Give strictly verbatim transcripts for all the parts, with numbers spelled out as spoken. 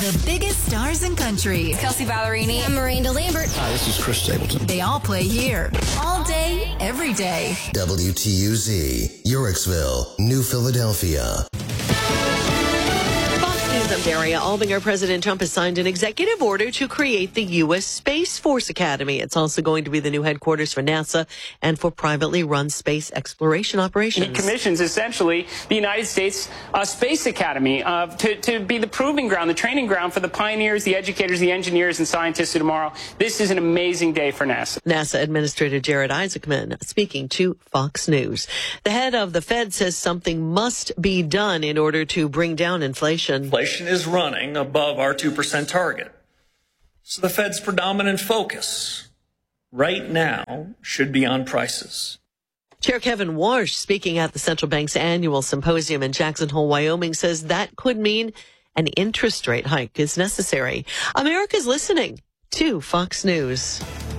The biggest stars in country. Kelsey Ballerini. I'm Miranda Lambert. Hi, this is Chris Stapleton. They all play here. All day, every day. W T U Z, Yorksville, New Philadelphia. I'm Daria Albinger. President Trump has signed an executive order to create the U S Space Force Academy. It's also going to be the new headquarters for NASA and for privately run space exploration operations. It commissions essentially the United States uh, Space Academy uh, to, to be the proving ground, the training ground for the pioneers, the educators, the engineers, and scientists of tomorrow. This is an amazing day for NASA. NASA Administrator Jared Isaacman speaking to Fox News. The head of the Fed says something must be done in order to bring down inflation. Inflation is running above our two percent target. So the Fed's predominant focus right now should be on prices. Chair Kevin Warsh, speaking at the central bank's annual symposium in Jackson Hole, Wyoming, says that could mean an interest rate hike is necessary. America's listening to Fox News.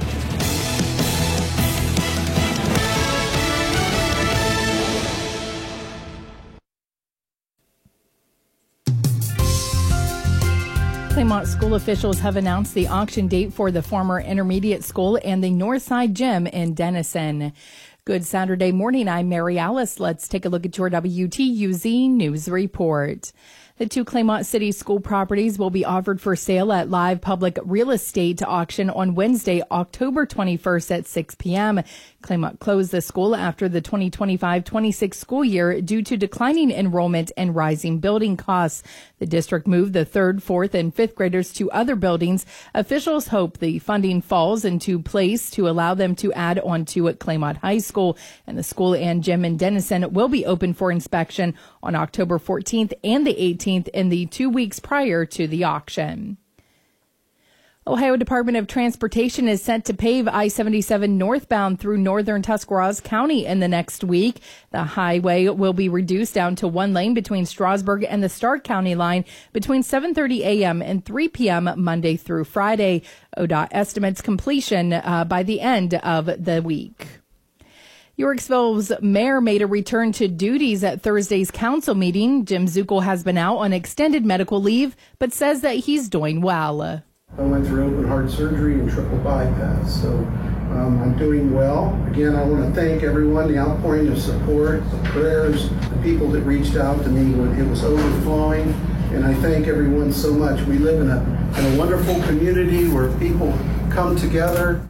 Claymont school officials have announced the auction date for the former intermediate school and the Northside Gym in Denison. Good Saturday morning. I'm Mary Alice. Let's take a look at your W T U Z News Report. The two Claymont City school properties will be offered for sale at live public real estate auction on Wednesday, October twenty-first at six p.m. Claymont closed the school after the twenty twenty-five twenty-six school year due to declining enrollment and rising building costs. The district moved the third, fourth, and fifth graders to other buildings. Officials hope the funding falls into place to allow them to add on to at Claymont High School. And the school and gym in Denison will be open for inspection on October fourteenth and the eighteenth in the two weeks prior to the auction. Ohio Department of Transportation is set to pave I seventy-seven northbound through northern Tuscarawas County in the next week. The highway will be reduced down to one lane between Strasburg and the Stark County line between seven thirty a.m. and three p.m. Monday through Friday. O D O T estimates completion uh, by the end of the week. Yorksville's mayor made a return to duties at Thursday's council meeting. Jim Zuckel has been out on extended medical leave, but says that he's doing well. I went through open heart surgery and triple bypass, so um, I'm doing well. Again, I want to thank everyone, the outpouring of support, the prayers, the people that reached out to me when it was overflowing, and I thank everyone so much. We live in a, in a wonderful community where people come together.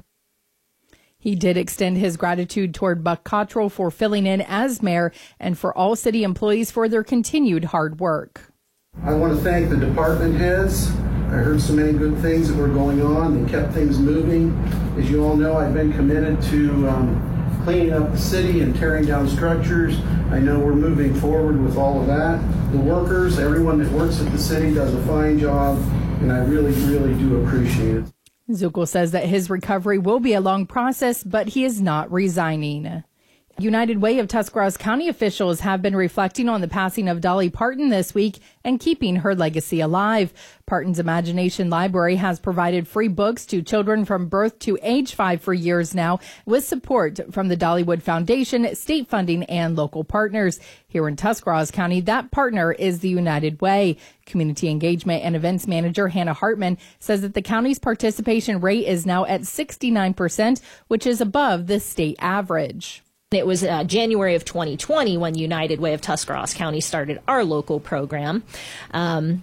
He did extend his gratitude toward Buck Cottrell for filling in as mayor and for all city employees for their continued hard work. I want to thank the department heads. I heard so many good things that were going on. They kept things moving. As you all know, I've been committed to um, cleaning up the city and tearing down structures. I know we're moving forward with all of that. The workers, everyone that works at the city does a fine job, and I really, really do appreciate it. Zuckel says that his recovery will be a long process, but he is not resigning. United Way of Tuscarawas County officials have been reflecting on the passing of Dolly Parton this week and keeping her legacy alive. Parton's Imagination Library has provided free books to children from birth to age five for years now, with support from the Dollywood Foundation, state funding, and local partners. Here in Tuscarawas County, that partner is the United Way. Community Engagement and Events Manager Hannah Hartman says that the county's participation rate is now at sixty-nine percent, which is above the state average. It was uh, January of twenty twenty when United Way of Tuscarawas County started our local program. Um,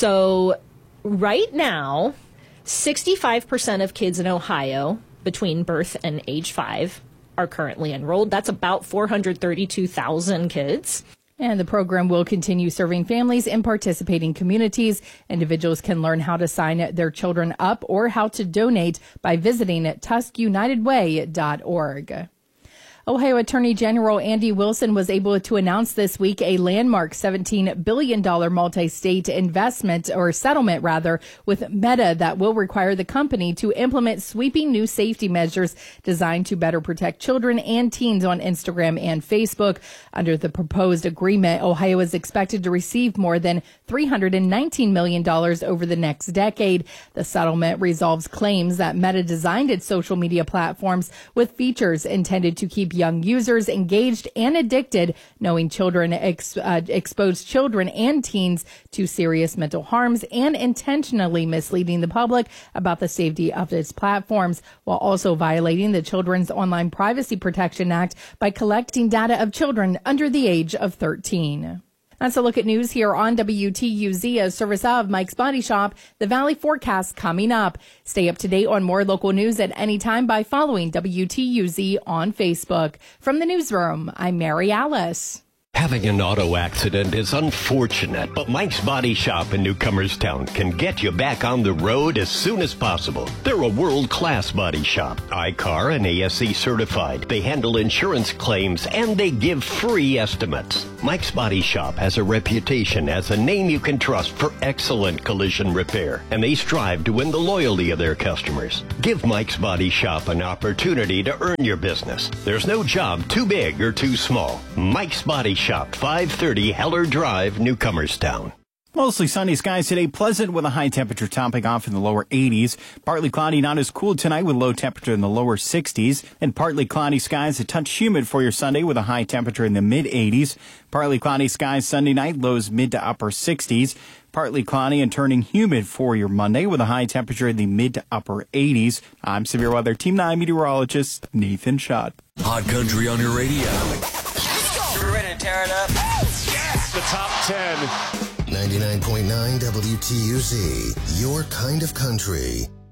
so right now, sixty-five percent of kids in Ohio between birth and age five are currently enrolled. That's about four hundred thirty-two thousand kids. And the program will continue serving families in participating communities. Individuals can learn how to sign their children up or how to donate by visiting tusk united way dot org. Ohio Attorney General Andy Wilson was able to announce this week a landmark seventeen billion dollars multi-state investment or settlement rather with Meta that will require the company to implement sweeping new safety measures designed to better protect children and teens on Instagram and Facebook. Under the proposed agreement, Ohio is expected to receive more than three hundred nineteen million dollars over the next decade. The settlement resolves claims that Meta designed its social media platforms with features intended to keep young users engaged and addicted, knowing children ex, uh, expose children and teens to serious mental harms, and intentionally misleading the public about the safety of its platforms, while also violating the Children's Online Privacy Protection Act by collecting data of children under the age of thirteen. That's a look at news here on W T U Z, a service of Mike's Body Shop. The Valley forecast coming up. Stay up to date on more local news at any time by following W T U Z on Facebook. From the newsroom, I'm Mary Alice. Having an auto accident is unfortunate, but Mike's Body Shop in Newcomerstown can get you back on the road as soon as possible. They're a world-class body shop, I C A R and A S E certified. They handle insurance claims and they give free estimates. Mike's Body Shop has a reputation as a name you can trust for excellent collision repair, and they strive to win the loyalty of their customers. Give Mike's Body Shop an opportunity to earn your business. There's no job too big or too small. Mike's Body Shop, five thirty Heller Drive, Newcomerstown. Mostly sunny skies today, pleasant with a high temperature topping off in the lower eighties. Partly cloudy, not as cool tonight with low temperature in the lower sixties. And partly cloudy skies, a touch humid for your Sunday with a high temperature in the mid eighties. Partly cloudy skies Sunday night, lows mid to upper sixties. Partly cloudy and turning humid for your Monday with a high temperature in the mid to upper eighties. I'm Severe Weather Team nine meteorologist Nathan Schott. Hot Country on your radio. We're ready to tear it up. Yes! The top ten. ninety-nine point nine W T U Z, your kind of country.